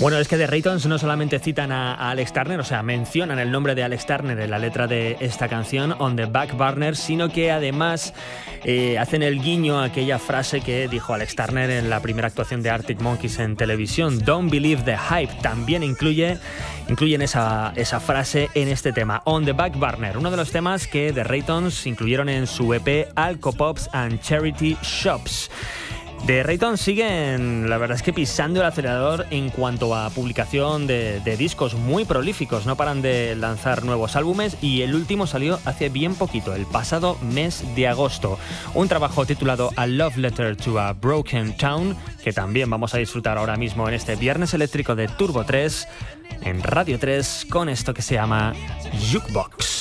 Bueno, es que The Raytons no solamente citan a Alex Turner, o sea, mencionan el nombre de Alex Turner en la letra de esta canción, On the Back Burner, sino que además hacen el guiño a aquella frase que dijo Alex Turner en la primera actuación de Arctic Monkeys en televisión. Don't believe the hype. También incluyen esa frase en este tema, On the Back Burner, uno de los temas que The Raytons incluyeron en su EP Alcopops and Charity Shops. The Raytons siguen, la verdad es que pisando el acelerador en cuanto a publicación de discos, muy prolíficos, no paran de lanzar nuevos álbumes y el último salió hace bien poquito, el pasado mes de agosto. Un trabajo titulado A Love Letter to a Broken Town, que también vamos a disfrutar ahora mismo en este Viernes Eléctrico de Turbo 3, en Radio 3, con esto que se llama Jukebox.